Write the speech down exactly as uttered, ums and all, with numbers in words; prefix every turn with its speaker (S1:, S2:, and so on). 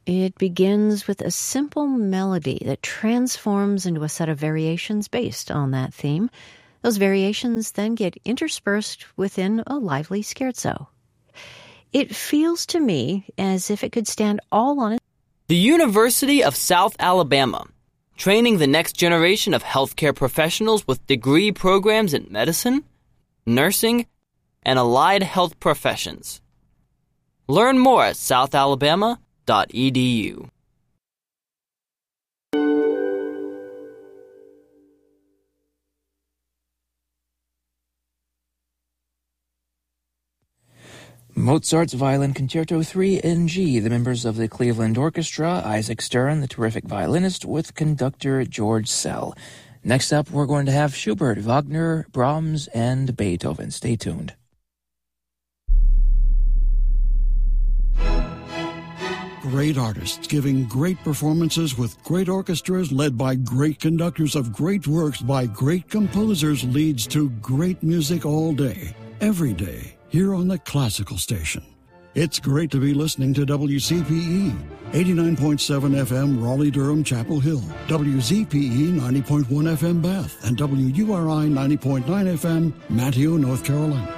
S1: It begins with a simple melody that transforms into a set of variations based on that theme. Those variations then get interspersed within a lively scherzo. It feels to me as if it could stand all on its own.
S2: The University of South Alabama, training the next generation of healthcare professionals with degree programs in medicine, nursing, and allied health professions. Learn more at south alabama dot e d u.
S3: Mozart's Violin Concerto three in G, the members of the Cleveland Orchestra, Isaac Stern, the terrific violinist, with conductor George Sell. Next up, we're going to have Schubert, Wagner, Brahms, and Beethoven. Stay tuned.
S4: Great artists giving great performances with great orchestras led by great conductors of great works by great composers leads to great music all day, every day, here on the Classical Station. It's great to be listening to W C P E, eighty-nine point seven F M Raleigh-Durham Chapel Hill, W Z P E ninety point one F M Bath, and W U R I ninety point nine F M Manteo, North Carolina.